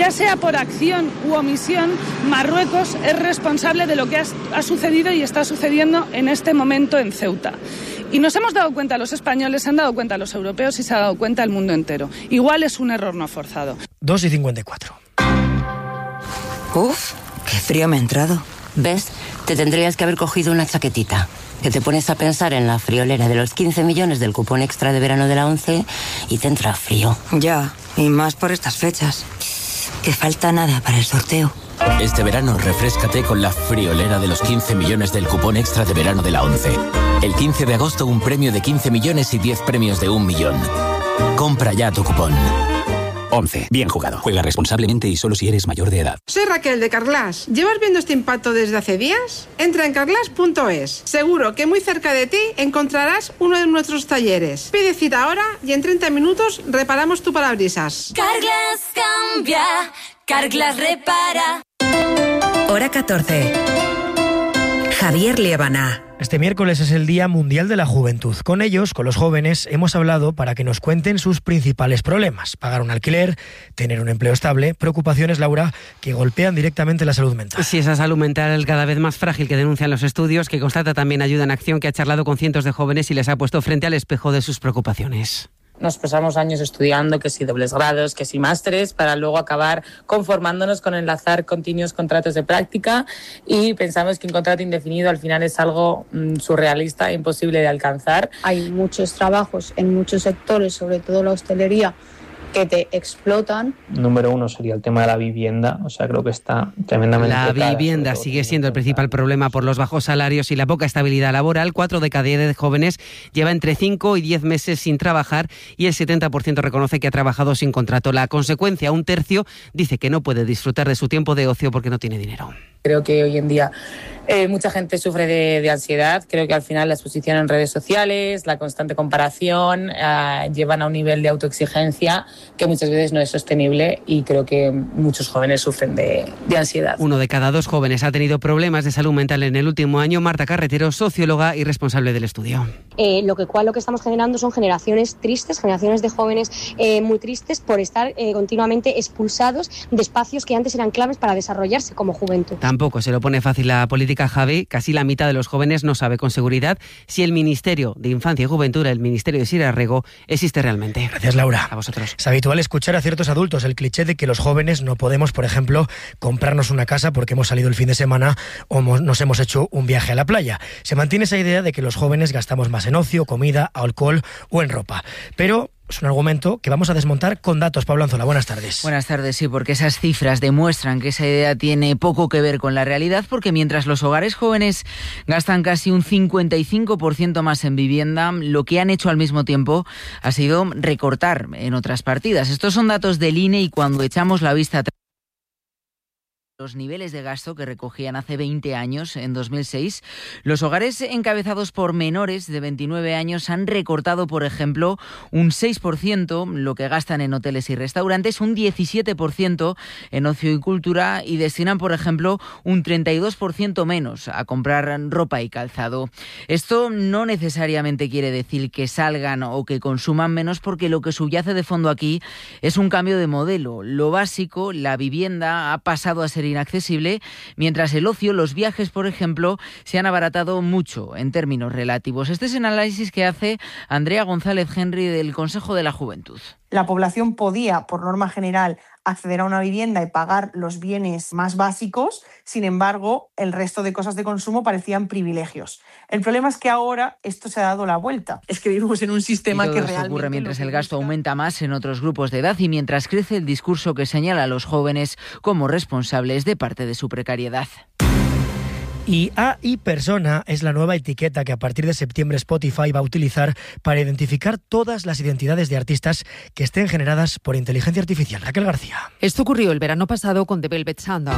ya sea por acción u omisión, Marruecos es responsable de lo que ha sucedido y está sucediendo en este momento en Ceuta. Y nos hemos dado cuenta los españoles, se han dado cuenta los europeos y se ha dado cuenta el mundo entero. Igual es un error no forzado. 2:54. Uf, qué frío me ha entrado. ¿Ves? Te tendrías que haber cogido una chaquetita. Que te pones a pensar en la friolera de los 15 millones del cupón extra de verano de la ONCE y te entra frío. Ya, y más por estas fechas. Que falta nada para el sorteo. Este verano refréscate con la friolera de los 15 millones del cupón extra de verano de la ONCE. El 15 de agosto un premio de 15 millones y 10 premios de 1 millón. Compra ya tu cupón. ONCE. Bien jugado. Juega responsablemente y solo si eres mayor de edad. Soy Raquel de Carglass. ¿Llevas viendo este impacto desde hace días? Entra en carglass.es. Seguro que muy cerca de ti encontrarás uno de nuestros talleres. Pide cita ahora y en 30 minutos reparamos tu parabrisas. Carglass cambia, Carglass repara. Hora 14. Javier Liébana. Este miércoles es el Día Mundial de la Juventud. Con ellos, con los jóvenes, hemos hablado para que nos cuenten sus principales problemas. Pagar un alquiler, tener un empleo estable, preocupaciones, Laura, que golpean directamente la salud mental. Sí, esa salud mental cada vez más frágil que denuncian los estudios, que constata también Ayuda en Acción, que ha charlado con cientos de jóvenes y les ha puesto frente al espejo de sus preocupaciones. Nos pasamos años estudiando, que si dobles grados, que si másteres, para luego acabar conformándonos con enlazar continuos contratos de práctica y pensamos que un contrato indefinido al final es algo surrealista e imposible de alcanzar. Hay muchos trabajos en muchos sectores, sobre todo la hostelería, que te explotan. Número uno sería el tema de la vivienda, o sea, creo que está tremendamente La cara, vivienda sigue siendo el principal problema por los bajos salarios y la poca estabilidad laboral. 4 de cada 10 jóvenes lleva entre 5 y 10 meses sin trabajar y el 70% reconoce que ha trabajado sin contrato. La consecuencia, un tercio dice que no puede disfrutar de su tiempo de ocio porque no tiene dinero. Creo que hoy en día mucha gente sufre de ansiedad. Creo que al final la exposición en redes sociales, la constante comparación, llevan a un nivel de autoexigencia que muchas veces no es sostenible y creo que muchos jóvenes sufren de ansiedad. 1 de cada 2 jóvenes ha tenido problemas de salud mental en el último año. Marta Carretero, socióloga y responsable del estudio. Lo que estamos generando son generaciones tristes, generaciones de jóvenes muy tristes por estar continuamente expulsados de espacios que antes eran claves para desarrollarse como juventud. Tampoco se lo pone fácil la política, Javi. Casi la mitad de los jóvenes no sabe con seguridad si el Ministerio de Infancia y Juventud, el Ministerio de Sira Rego, existe realmente. Gracias, Laura. A vosotros. Es habitual escuchar a ciertos adultos el cliché de que los jóvenes no podemos, por ejemplo, comprarnos una casa porque hemos salido el fin de semana o nos hemos hecho un viaje a la playa. Se mantiene esa idea de que los jóvenes gastamos más en ocio, comida, alcohol o en ropa. Pero es un argumento que vamos a desmontar con datos. Pablo Anzola, buenas tardes. Buenas tardes, sí, porque esas cifras demuestran que esa idea tiene poco que ver con la realidad, porque mientras los hogares jóvenes gastan casi un 55% más en vivienda, lo que han hecho al mismo tiempo ha sido recortar en otras partidas. Estos son datos del INE y cuando echamos la vista atrás, los niveles de gasto que recogían hace 20 años, en 2006, los hogares encabezados por menores de 29 años han recortado, por ejemplo, un 6% lo que gastan en hoteles y restaurantes, un 17% en ocio y cultura y destinan, por ejemplo, un 32% menos a comprar ropa y calzado. Esto no necesariamente quiere decir que salgan o que consuman menos, porque lo que subyace de fondo aquí es un cambio de modelo. Lo básico, la vivienda, ha pasado a ser inaccesible, mientras el ocio, los viajes, por ejemplo, se han abaratado mucho en términos relativos. Este es el análisis que hace Andrea González Henry del Consejo de la Juventud. La población podía, por norma general, acceder a una vivienda y pagar los bienes más básicos. Sin embargo, el resto de cosas de consumo parecían privilegios. El problema es que ahora esto se ha dado la vuelta. Es que vivimos en un sistema que realmente ocurre mientras el gasto aumenta más en otros grupos de edad y mientras crece el discurso que señala a los jóvenes como responsables de parte de su precariedad. Y AI Persona es la nueva etiqueta que a partir de septiembre Spotify va a utilizar para identificar todas las identidades de artistas que estén generadas por inteligencia artificial. Raquel García. Esto ocurrió el verano pasado con The Velvet Sundown,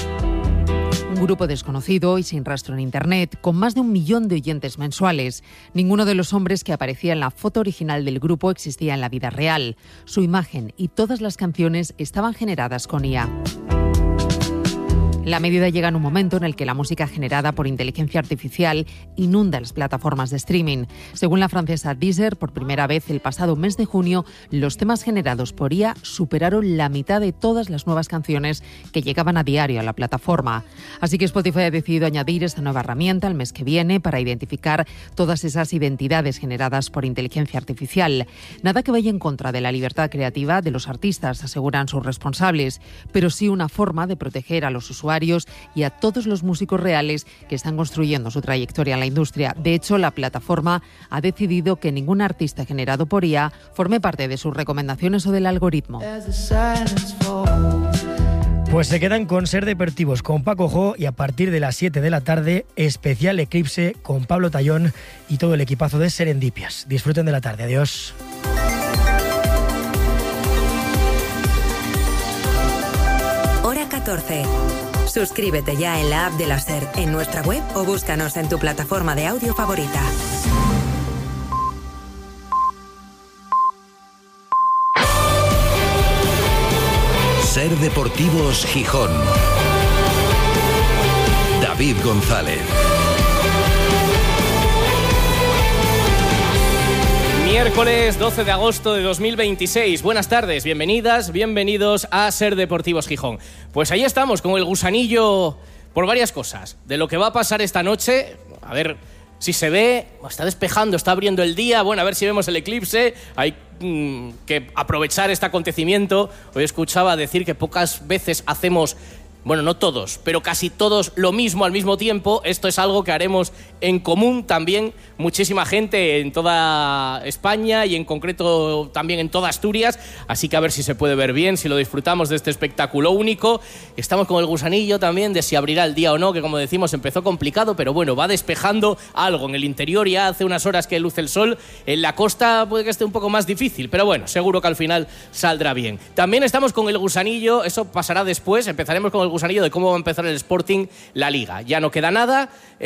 un grupo desconocido y sin rastro en Internet, con más de 1 millón de oyentes mensuales. Ninguno de los hombres que aparecía en la foto original del grupo existía en la vida real. Su imagen y todas las canciones estaban generadas con IA. La medida llega en un momento en el que la música generada por inteligencia artificial inunda las plataformas de streaming. Según la francesa Deezer, por primera vez el pasado mes de junio, los temas generados por IA superaron la mitad de todas las nuevas canciones que llegaban a diario a la plataforma. Así que Spotify ha decidido añadir esta nueva herramienta el mes que viene para identificar todas esas identidades generadas por inteligencia artificial. Nada que vaya en contra de la libertad creativa de los artistas, aseguran sus responsables, pero sí una forma de proteger a los usuarios y a todos los músicos reales que están construyendo su trayectoria en la industria. De hecho, la plataforma ha decidido que ningún artista generado por IA forme parte de sus recomendaciones o del algoritmo. Pues se quedan con Ser Deportivos con Paco Jo y a partir de las 7 de la tarde, especial Eclipse con Pablo Tallón y todo el equipazo de Serendipias. Disfruten de la tarde. Adiós. Hora 14. Suscríbete ya en la app de la SER, en nuestra web o búscanos en tu plataforma de audio favorita. SER Deportivos Gijón. David González. Miércoles 12 de agosto de 2026. Buenas tardes, bienvenidas, bienvenidos a SER Deportivos Gijón. Pues ahí estamos, con el gusanillo por varias cosas. De lo que va a pasar esta noche, a ver si se ve, está despejando, está abriendo el día, bueno, a ver si vemos el eclipse. Hay que aprovechar este acontecimiento. Hoy escuchaba decir que pocas veces hacemos... Bueno, no todos, pero casi todos lo mismo al mismo tiempo. Esto es algo que haremos en común también muchísima gente en toda España y en concreto también en toda Asturias. Así que a ver si se puede ver bien, si lo disfrutamos de este espectáculo único. Estamos con el gusanillo también de si abrirá el día o no, que como decimos empezó complicado, pero bueno, va despejando algo. En el interior ya hace unas horas que luce el sol. En la costa puede que esté un poco más difícil, pero bueno, seguro que al final saldrá bien. También estamos con el gusanillo, eso pasará después. Empezaremos con el gusanillo de cómo va a empezar el Sporting la Liga. Ya no queda nada,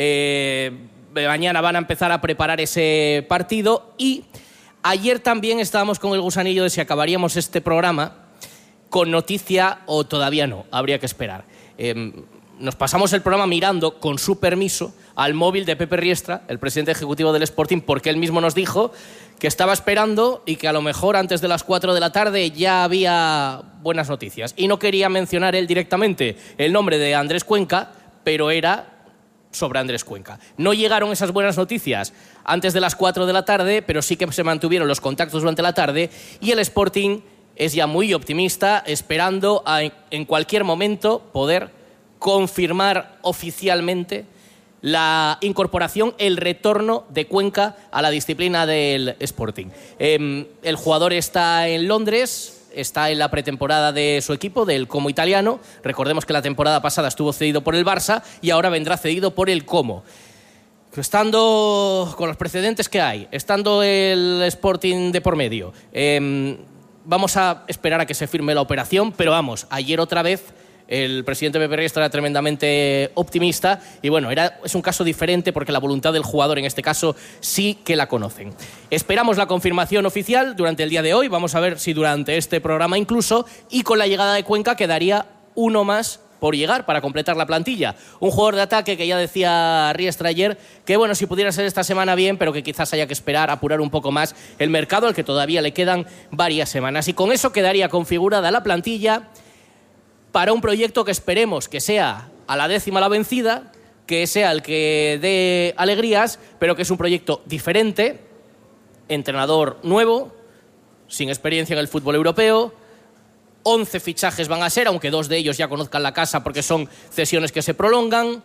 mañana van a empezar a preparar ese partido y ayer también estábamos con el gusanillo de si acabaríamos este programa con noticia o todavía no, habría que esperar. Nos pasamos el programa mirando, con su permiso, al móvil de Pepe Riestra, el presidente ejecutivo del Sporting, porque él mismo nos dijo que estaba esperando y que a lo mejor antes de las 4 de la tarde ya había buenas noticias. Y no quería mencionar él directamente el nombre de Andrés Cuenca, pero era sobre Andrés Cuenca. No llegaron esas buenas noticias antes de las 4 de la tarde, pero sí que se mantuvieron los contactos durante la tarde y el Sporting es ya muy optimista, esperando en cualquier momento poder confirmar oficialmente la incorporación, el retorno de Cuenca a la disciplina del Sporting. El jugador está en Londres, está en la pretemporada de su equipo, del Como italiano. Recordemos que la temporada pasada estuvo cedido por el Barça y ahora vendrá cedido por el Como. Estando con los precedentes que hay, estando el Sporting de por medio, vamos a esperar a que se firme la operación, pero vamos, ayer otra vez el presidente Pepe Riestra era tremendamente optimista y bueno, es un caso diferente porque la voluntad del jugador en este caso sí que la conocen. Esperamos la confirmación oficial durante el día de hoy, vamos a ver si durante este programa incluso, y con la llegada de Cuenca quedaría uno más por llegar para completar la plantilla. Un jugador de ataque que ya decía Riestra ayer que bueno, si pudiera ser esta semana bien, pero que quizás haya que esperar, apurar un poco más el mercado, al que todavía le quedan varias semanas. Y con eso quedaría configurada la plantilla para un proyecto que esperemos que sea a la 10ª la vencida, que sea el que dé alegrías, pero que es un proyecto diferente, entrenador nuevo, sin experiencia en el fútbol europeo, 11 fichajes van a ser, aunque 2 de ellos ya conozcan la casa porque son cesiones que se prolongan,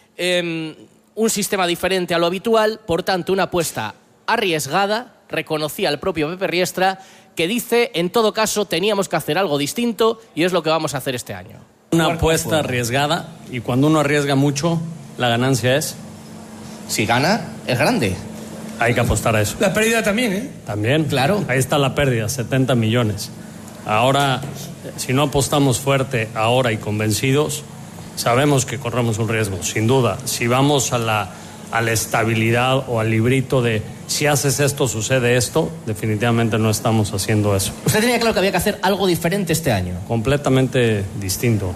un sistema diferente a lo habitual, por tanto una apuesta arriesgada, reconocía el propio Pepe Riestra, que dice, en todo caso, teníamos que hacer algo distinto y es lo que vamos a hacer este año. Una apuesta arriesgada y cuando uno arriesga mucho, la ganancia es... Si gana, es grande. Hay que apostar a eso. La pérdida también, ¿eh? También. Claro. Ahí está la pérdida, 70 millones. Ahora, si no apostamos fuerte ahora y convencidos, sabemos que corremos un riesgo, sin duda. Si vamos a la estabilidad o al librito de si haces esto, sucede esto. Definitivamente no estamos haciendo eso. Usted tenía claro que había que hacer algo diferente este año. Completamente distinto.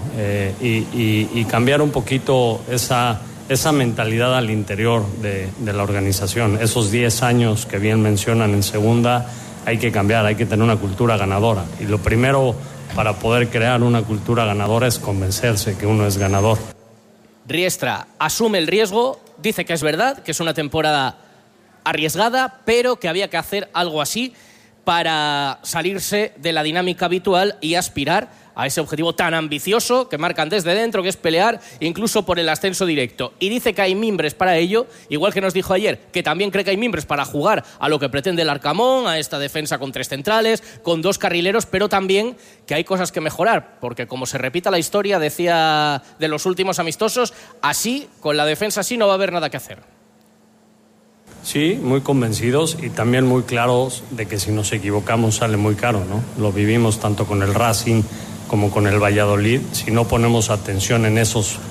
Y cambiar un poquito esa mentalidad al interior de la organización. Esos 10 años que bien mencionan en segunda, hay que cambiar, hay que tener una cultura ganadora. Y lo primero para poder crear una cultura ganadora es convencerse que uno es ganador. Riestra asume el riesgo, dice que es verdad, que es una temporada arriesgada, pero que había que hacer algo así para salirse de la dinámica habitual y aspirar a ese objetivo tan ambicioso que marcan desde dentro, que es pelear incluso por el ascenso directo. Y dice que hay mimbres para ello, igual que nos dijo ayer, que también cree que hay mimbres para jugar a lo que pretende el Arcamón, a esta defensa con 3 centrales, con 2 carrileros, pero también que hay cosas que mejorar, porque como se repita la historia, decía, de los últimos amistosos, así, con la defensa así, no va a haber nada que hacer. Sí, muy convencidos y también muy claros de que si nos equivocamos sale muy caro, ¿no? Lo vivimos tanto con el Racing como con el Valladolid. Si no ponemos atención en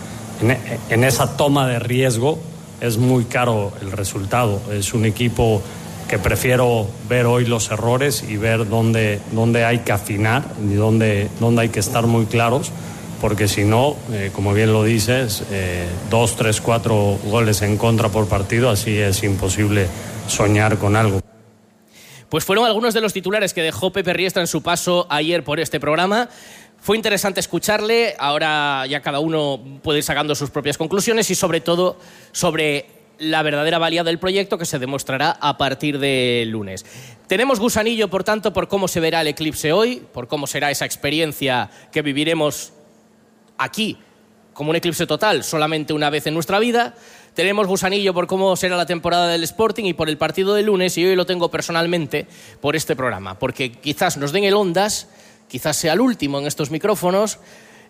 esa toma de riesgo, es muy caro el resultado. Es un equipo que prefiero ver hoy los errores y ver dónde hay que afinar y dónde hay que estar muy claros, porque si no, como bien lo dices, 2, 3, 4 goles en contra por partido, así es imposible soñar con algo. Pues fueron algunos de los titulares que dejó Pepe Riestra en su paso ayer por este programa. Fue interesante escucharle, ahora ya cada uno puede ir sacando sus propias conclusiones y sobre todo sobre la verdadera valía del proyecto que se demostrará a partir del lunes. Tenemos gusanillo, por tanto, por cómo se verá el eclipse hoy, por cómo será esa experiencia que viviremos aquí como un eclipse total solamente una vez en nuestra vida. Tenemos gusanillo por cómo será la temporada del Sporting y por el partido del lunes, y hoy lo tengo personalmente por este programa, porque quizás nos den el Ondas, quizás sea el último en estos micrófonos,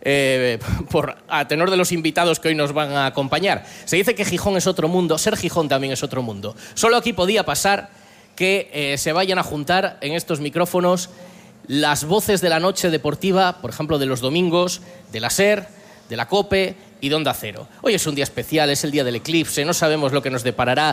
a tenor de los invitados que hoy nos van a acompañar. Se dice que Gijón es otro mundo, ser Gijón también es otro mundo. Solo aquí podía pasar que se vayan a juntar en estos micrófonos las voces de la noche deportiva, por ejemplo, de los domingos, de la SER, de la COPE y de Onda Cero. Hoy es un día especial, es el día del eclipse, no sabemos lo que nos deparará,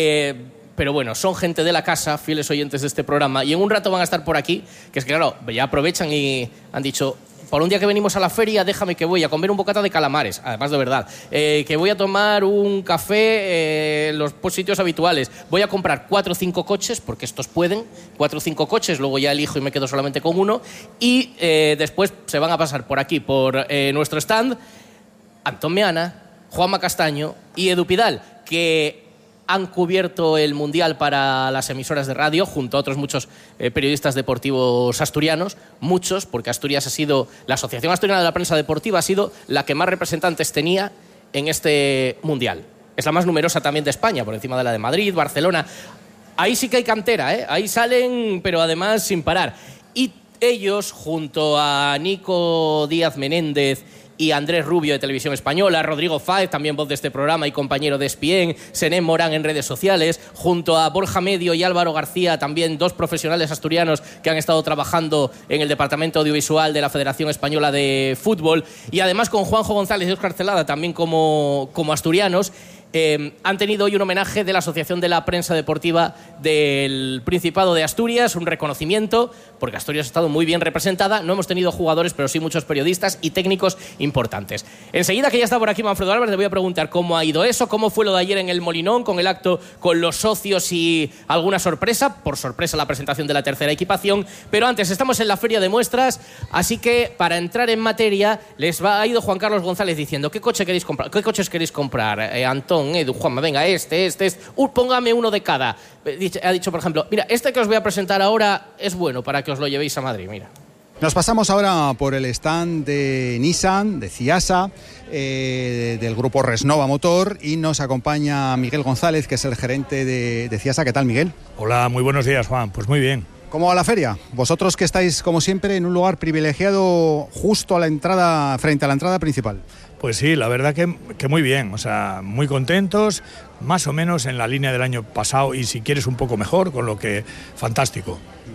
pero bueno, son gente de la casa, fieles oyentes de este programa, y en un rato van a estar por aquí, que es que claro, ya aprovechan y han dicho: por un día que venimos a la feria, déjame que voy a comer un bocata de calamares, además de verdad, que voy a tomar un café en los sitios habituales, voy a comprar 4 o 5 coches, porque estos pueden, 4 o 5 coches, luego ya elijo y me quedo solamente con uno, y después se van a pasar por aquí, por nuestro stand, Antón Meana, Juanma Castaño y Edu Pidal, que han cubierto el Mundial para las emisoras de radio, junto a otros muchos periodistas deportivos asturianos, muchos, porque Asturias ha sido, la Asociación Asturiana de la Prensa Deportiva ha sido la que más representantes tenía en este Mundial. Es la más numerosa también de España, por encima de la de Madrid, Barcelona. Ahí sí que hay cantera, ahí salen, pero además sin parar. Y ellos, junto a Nico Díaz Menéndez y Andrés Rubio de Televisión Española, Rodrigo Fáez, también voz de este programa y compañero de ESPN, Sené Morán en redes sociales, junto a Borja Medio y Álvaro García, también 2 profesionales asturianos que han estado trabajando en el Departamento Audiovisual de la Federación Española de Fútbol, y además con Juanjo González y Óscar Celada, también como asturianos. Han tenido hoy un homenaje de la Asociación de la Prensa Deportiva del Principado de Asturias, un reconocimiento, porque Asturias ha estado muy bien representada. No hemos tenido jugadores, pero sí muchos periodistas y técnicos importantes. Enseguida que ya está por aquí Manfredo Álvarez, le voy a preguntar cómo ha ido eso, cómo fue lo de ayer en el Molinón, con el acto con los socios y alguna sorpresa. Por sorpresa, la presentación de la tercera equipación. Pero antes, estamos en la feria de muestras, así que para entrar en materia, ha ido Juan Carlos González diciendo: ¿qué coches queréis comprar? Antón, Edu, Juanma, venga, póngame uno de cada. Ha dicho, por ejemplo, mira, este que os voy a presentar ahora es bueno para que os lo llevéis a Madrid, mira. Nos pasamos ahora por el stand de Nissan, de Ciasa, del grupo Resnova Motor, y nos acompaña Miguel González, que es el gerente de Ciasa. ¿Qué tal, Miguel? Hola, muy buenos días, Juan. Pues muy bien. ¿Cómo va la feria? Vosotros que estáis, como siempre, en un lugar privilegiado justo a la entrada, frente a la entrada principal. Pues sí, la verdad que muy bien, o sea, muy contentos, más o menos en la línea del año pasado y si quieres un poco mejor, con lo que fantástico.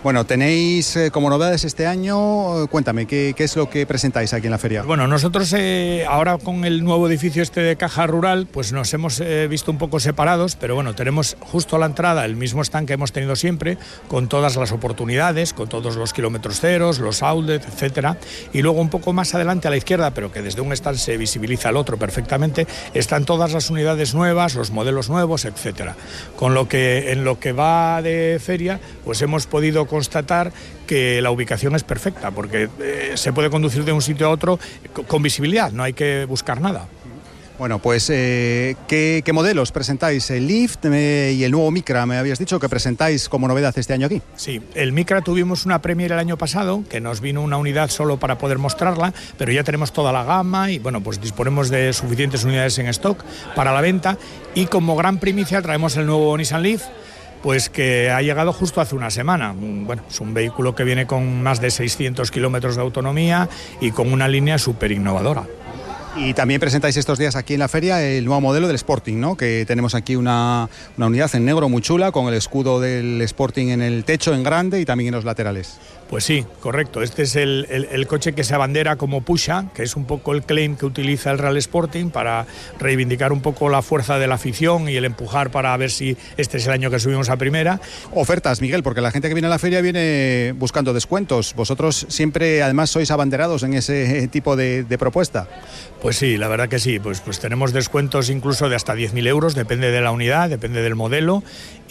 Bueno, tenéis como novedades este año, cuéntame, ¿qué es lo que presentáis aquí en la feria? Bueno, nosotros ahora con el nuevo edificio de Caja Rural, pues nos hemos visto un poco separados, pero bueno, tenemos justo a la entrada el mismo stand que hemos tenido siempre, con todas las oportunidades, con todos los kilómetros ceros, los outlets, etcétera, y luego un poco más adelante a la izquierda, pero que desde un stand se visibiliza al otro perfectamente, están todas las unidades nuevas, los modelos nuevos, etcétera. Con lo que en lo que va de feria, pues hemos podido constatar que la ubicación es perfecta, porque se puede conducir de un sitio a otro con visibilidad, no hay que buscar nada. Bueno, pues ¿qué modelos presentáis? El Leaf y el nuevo Micra, me habías dicho que presentáis como novedad este año aquí. Sí, el Micra tuvimos una premiere el año pasado, que nos vino una unidad solo para poder mostrarla, pero ya tenemos toda la gama y bueno, pues disponemos de suficientes unidades en stock para la venta, y como gran primicia traemos el nuevo Nissan Leaf, pues que ha llegado justo hace una semana. Bueno, es un vehículo que viene con más de 600 kilómetros de autonomía y con una línea súper innovadora. Y también presentáis estos días aquí en la feria el nuevo modelo del Sporting, ¿no? Que tenemos aquí una unidad en negro muy chula, con el escudo del Sporting en el techo en grande y también en los laterales. Pues sí, correcto. Este es el coche que se abandera como Pusha, que es un poco el claim que utiliza el Real Sporting para reivindicar un poco la fuerza de la afición y el empujar para ver si este es el año que subimos a primera. Ofertas, Miguel, porque la gente que viene a la feria viene buscando descuentos. Vosotros siempre, además, sois abanderados en ese tipo de propuesta. Pues sí, la verdad que sí. Pues tenemos descuentos incluso de hasta 10.000 euros, depende de la unidad, depende del modelo.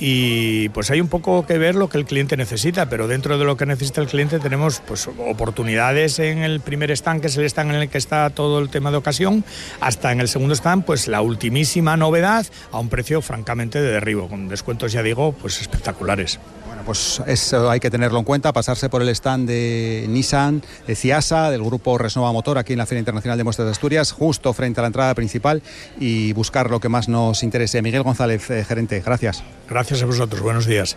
Y pues hay un poco que ver lo que el cliente necesita, pero dentro de lo que necesita el cliente tenemos pues oportunidades en el primer stand, que es el stand en el que está todo el tema de ocasión, hasta en el segundo stand pues la ultimísima novedad a un precio francamente de derribo, con descuentos, ya digo, pues espectaculares. Bueno, pues eso hay que tenerlo en cuenta, pasarse por el stand de Nissan, de Ciasa, del grupo Resnova Motor aquí en la Feria Internacional de Muestras de Asturias, justo frente a la entrada principal, y buscar lo que más nos interese. Miguel González, gerente, gracias. Gracias a vosotros, buenos días.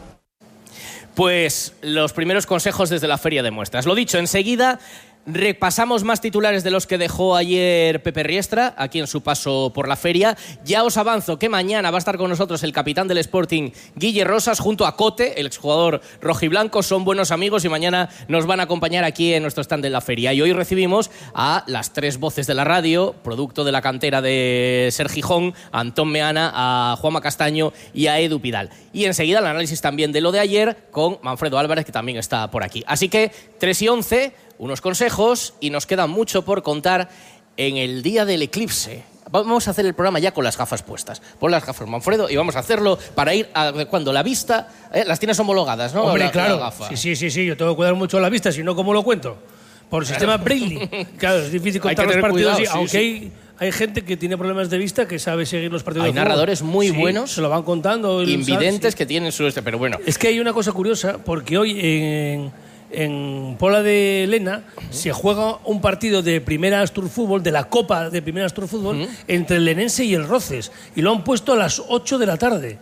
Pues los primeros consejos desde la Feria de Muestras. Lo dicho, enseguida repasamos más titulares de los que dejó ayer Pepe Riestra aquí en su paso por la feria. Ya os avanzo que mañana va a estar con nosotros el capitán del Sporting, Guille Rosas, junto a Cote, el exjugador rojiblanco. Son buenos amigos y mañana nos van a acompañar aquí en nuestro stand de la feria. Y hoy recibimos a las tres voces de la radio, producto de la cantera de Ser Gijón, a Antón Meana, a Juanma Castaño y a Edu Pidal. Y enseguida el análisis también de lo de ayer con Manfredo Álvarez, que también está por aquí. Así que 3:11... unos consejos, y nos queda mucho por contar en el día del eclipse. Vamos a hacer el programa ya con las gafas puestas. Pon las gafas, Manfredo, y vamos a hacerlo para ir cuando la vista... las tienes homologadas, ¿no? Hombre, claro. La gafa. Sí, yo tengo que cuidar mucho la vista, si no, ¿cómo lo cuento? Por el sistema Braille. Claro, es difícil contar los partidos. Cuidado, aunque sí. Hay gente que tiene problemas de vista que sabe seguir los partidos. Hay narradores muy buenos. Se lo van contando. Invidentes que tienen su... pero bueno. Es que hay una cosa curiosa, porque hoy en Pola de Lena se juega un partido de Primera Asturfútbol, de la Copa de Primera Asturfútbol, entre el Lenense y el Roces, y lo han puesto a las 8 de la tarde.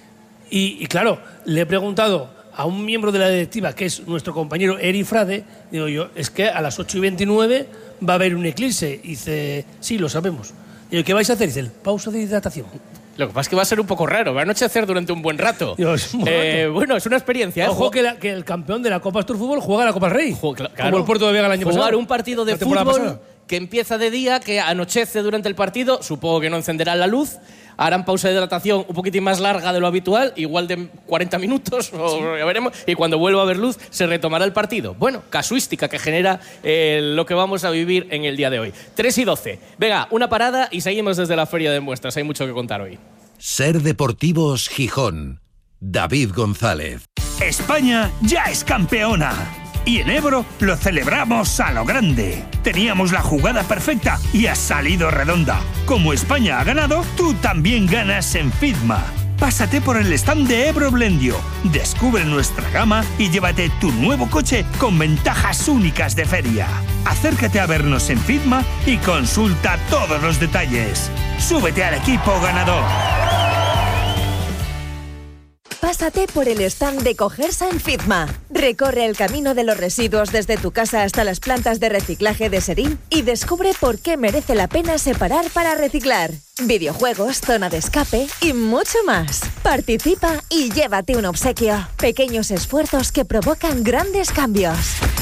Y claro, le he preguntado a un miembro de la directiva, que es nuestro compañero Eri Frade, digo yo, es que a las 8:29 va a haber un eclipse. Y dice, sí, lo sabemos. Digo, ¿qué vais a hacer? Dice, pausa de hidratación. Lo que pasa es que va a ser un poco raro, va a anochecer durante un buen rato. Dios, bueno, es una experiencia. Ojo que el campeón de la Copa Asturfútbol juega la Copa del Rey, claro, como el Puerto de Vega el año pasado. Jugar un partido de fútbol que empieza de día, que anochece durante el partido, supongo que no encenderán la luz, harán pausa de hidratación un poquitín más larga de lo habitual, igual de 40 minutos, o ya veremos, y cuando vuelva a haber luz se retomará el partido. Bueno, casuística que genera lo que vamos a vivir en el día de hoy. 3:12. Venga, una parada y seguimos desde la Feria de Muestras. Hay mucho que contar hoy. Ser Deportivos Gijón. David González. España ya es campeona. Y en Ebro lo celebramos a lo grande. Teníamos la jugada perfecta y ha salido redonda. Como España ha ganado, tú también ganas en Fitma. Pásate por el stand de Ebro Blendio, descubre nuestra gama y llévate tu nuevo coche con ventajas únicas de feria. Acércate a vernos en Fitma y consulta todos los detalles. ¡Súbete al equipo ganador! Pásate por el stand de Cogersa en Fitma. Recorre el camino de los residuos desde tu casa hasta las plantas de reciclaje de Serín y descubre por qué merece la pena separar para reciclar. Videojuegos, zona de escape y mucho más. Participa y llévate un obsequio. Pequeños esfuerzos que provocan grandes cambios.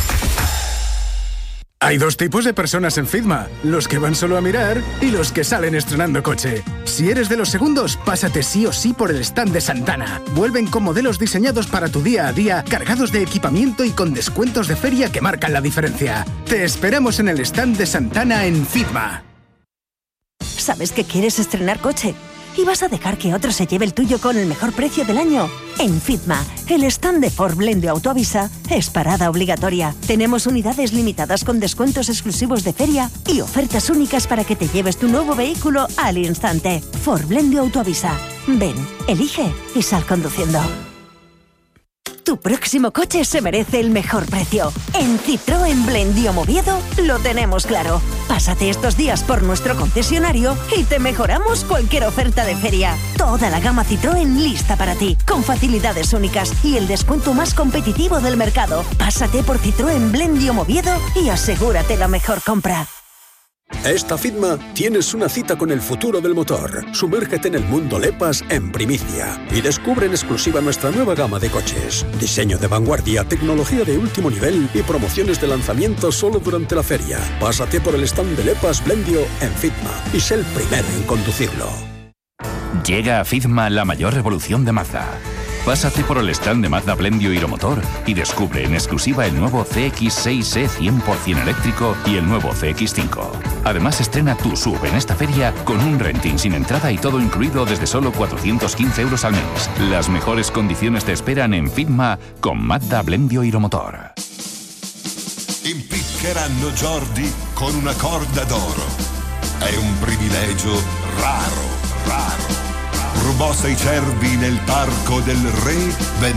Hay dos tipos de personas en Fitma, los que van solo a mirar y los que salen estrenando coche. Si eres de los segundos, pásate sí o sí por el stand de Santana. Vuelven con modelos diseñados para tu día a día, cargados de equipamiento y con descuentos de feria que marcan la diferencia. Te esperamos en el stand de Santana en Fitma. ¿Sabes que quieres estrenar coche? ¿Y vas a dejar que otro se lleve el tuyo con el mejor precio del año? En Fitma, el stand de Ford Blendio Autoavisa es parada obligatoria. Tenemos unidades limitadas con descuentos exclusivos de feria y ofertas únicas para que te lleves tu nuevo vehículo al instante. Ford Blendio Autoavisa. Ven, elige y sal conduciendo. Tu próximo coche se merece el mejor precio. En Citroën Blendio Moviedo lo tenemos claro. Pásate estos días por nuestro concesionario y te mejoramos cualquier oferta de feria. Toda la gama Citroën lista para ti, con facilidades únicas y el descuento más competitivo del mercado. Pásate por Citroën Blendio Moviedo y asegúrate la mejor compra. Esta Fitma tienes una cita con el futuro del motor. Sumérgete en el mundo LEPAS en primicia y descubre en exclusiva nuestra nueva gama de coches. Diseño de vanguardia, tecnología de último nivel y promociones de lanzamiento solo durante la feria. Pásate por el stand de LEPAS Blendio en Fitma y sé el primero en conducirlo. Llega a Fitma la mayor revolución de Mazda. Pásate por el stand de Mazda Blendio Hiromotor y descubre en exclusiva el nuevo CX-6e 100% eléctrico y el nuevo CX-5. Además, estrena tu SUV en esta feria con un renting sin entrada y todo incluido desde solo 415 euros al mes. Las mejores condiciones te esperan en Fitma con Mazda Blendio Hiromotor. Impiccheranno Jordi con una corda d'oro. È un privilegio raro, raro. Rubò 6 cervi nel parco del re